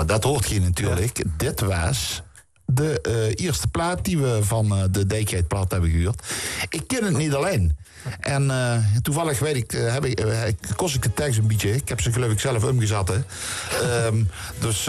Maar dat hoort je natuurlijk. Ja. Dit was de eerste plaat die we van de Dijkheidplaat hebben gehuurd. Ik ken het niet alleen. En toevallig weet ik, kost ik de tekst een beetje. Ik heb ze geloof ik zelf omgezet. Dus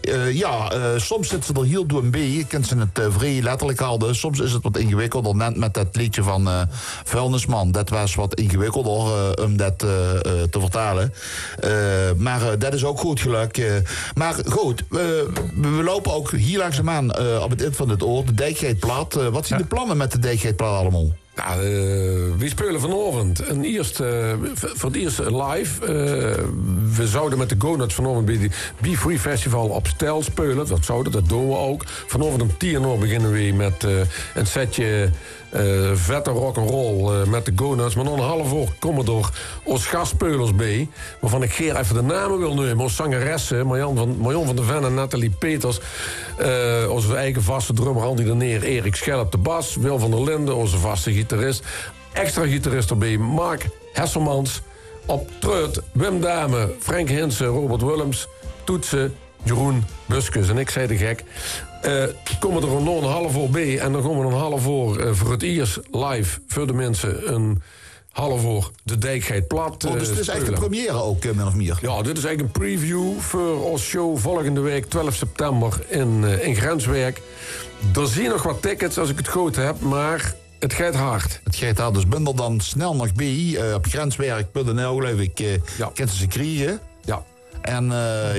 soms zit ze er heel door een B. Je kunt ze het vrij letterlijk houden. Soms is het wat ingewikkelder. Net met dat liedje van Vuilnisman. Dat was wat ingewikkelder om dat te vertalen. Maar dat is ook goed geluk. Maar goed, we lopen ook hier langzaamaan op het eind van het oor. De Dijkheidplaat. Wat zijn de plannen met de Dijkheidplaat allemaal? Nou, we spelen vanavond voor het eerst live. We zouden met de Go-Nuts vanavond bij de Be Free Festival op Stel spelen. Dat doen we ook. Vanavond om 10:00 beginnen we met een setje vette rock'n'roll met de Go-Nuts. Maar nog een half uur komen er ons gastspelers bij. Waarvan ik Geer even de namen wil nemen. Ons zangeressen, Marjan van der Ven en Nathalie Peters. Onze eigen vaste drummer Andy de Neer, Erik Schel op de bas. Wil van der Linden, onze vaste gitarist. Extra gitarist erbij, Mark Hesselmans. Op treut, Wim Dame, Frank Hinsen, Robert Willems. Toetsen, Jeroen Buskus en ik zei de gek. Komen er nog een half uur bij. En dan gaan we een half uur voor het eerst live voor de mensen een half uur de Dijkheidplaat dus het is eigenlijk de première ook, min of meer? Ja, dit is eigenlijk een preview voor ons show volgende week, 12 september in Grenswerk. Er zien nog wat tickets als ik het goed heb, maar het gaat hard. Het gaat hard, dus bundel dan snel nog bij op grenswerk.nl, geloof ik. Kunt ze krijgen. Ja. En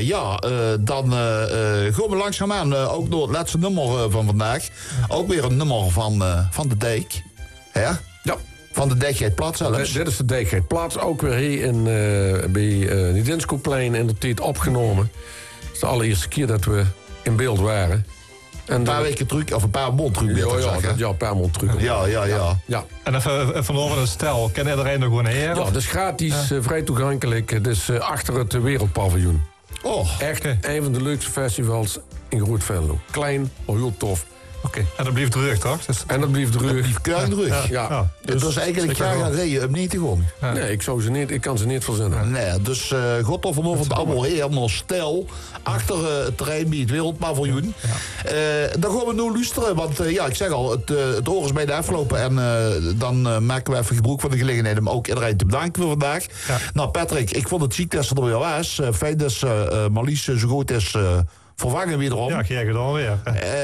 dan gaan we langzaamaan ook door het laatste nummer van vandaag. Ook weer een nummer van de Dijk. Hè? Ja. Van de Dijkheidplaat zelfs. Dit is de Dijkheidplaat. Ook weer hier bij Nidinskoplein in de tijd opgenomen. Het is de allereerste keer dat we in beeld waren. En een paar weken terug, of een paar maanden terug, beter zeggen. Ja, een paar maanden terug. Ja. En even vanavond een stel. Kan iedereen er gewoon heen? Ja, dat is gratis, vrij toegankelijk. Het is achter het Wereldpaviljoen. Oh. Echt een van de leukste festivals in Groot-Venlo. Klein, maar heel tof. Oké. En dat blijft terug, toch? En dat blijft terug. Dat blijft keurig terug. Ja. Dus dat is eigenlijk graag een reden om niet te gaan. Nee, ik kan ze niet verzinnen. Nee, dus God of vanavond allemaal helemaal stel. Achter het terrein bij het Wereldpaviljoen. Dan gaan we nu luisteren. Want ik zeg al, het oor is bijna afgelopen. En dan maken we even gebruik van de gelegenheid om ook iedereen te bedanken voor vandaag. Ja. Nou, Patrick, ik vond het ziek dat ze er weer was. Fijn dat Marlies zo goed is vervangen wederom. Ja, jij gedaan weer.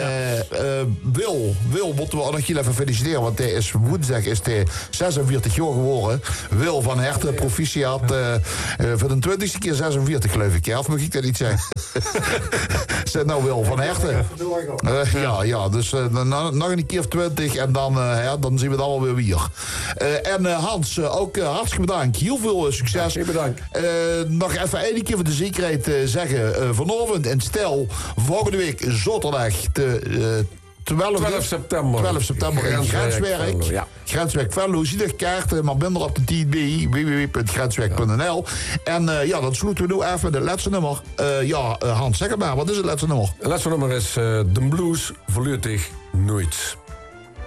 Wil moeten we nog heel even feliciteren, want hij is woensdag 46 jaar geworden. Wil van harte proficiat voor de 20e keer 46 geloof ik. Of mag ik dat niet zeggen? Zet nou Wil van harte. Dus nog een keer of 20 en dan zien we het allemaal weer. En Hans, ook hartstikke bedankt. Heel veel succes. Bedankt. Nog even één keer voor de zekerheid zeggen. Vanavond in Stel. Volgende week zaterdag de 12 september in Grenswerk. Grenswerk Venlo. Zie de kaarten, maar ben er op de TB, www.grenswerk.nl. En dan sluiten we nu even met het laatste nummer. Hans, zeg het maar, wat is het laatste nummer? Het laatste nummer is De Blues verliert zich nooit.